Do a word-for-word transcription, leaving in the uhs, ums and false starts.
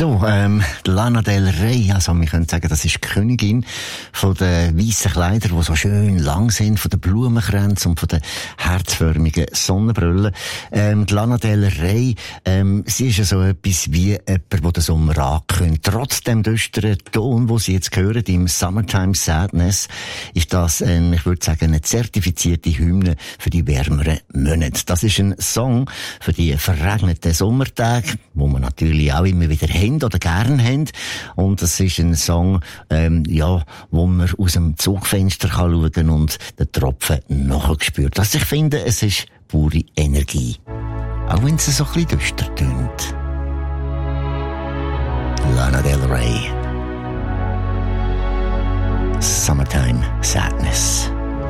So, ähm, Lana Del Rey, also wir können sagen, das ist die Königin von den weissen Kleidern, die so schön lang sind, von den Blumenkränzen und von den herzförmigen Sonnenbrillen. Ähm, die Lana Del Rey, ähm, sie ist ja so etwas wie jemand, der den Sommer ankündigt. Trotz dem düsteren Ton, den sie jetzt hören, im Summertime Sadness, ist das, ein, ich würde sagen, eine zertifizierte Hymne für die wärmeren Monate. Das ist ein Song für die verregneten Sommertage, wo man natürlich auch immer wieder haben oder gern haben. Und das ist ein Song, ähm, ja, wo man aus dem Zugfenster kann schauen und den Tropfen nachher spürt. Also ich finde, es ist pure Energie. Auch wenn es so ein bisschen düster tönt. Lana Del Rey. Summertime Sadness.